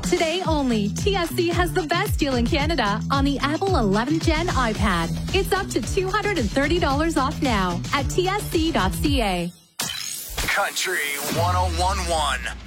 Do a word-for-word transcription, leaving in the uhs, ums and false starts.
Today only, T S C has the best deal in Canada on the Apple eleventh Gen iPad. It's up to two hundred thirty dollars off now at T S C dot C A. Country one oh one point one.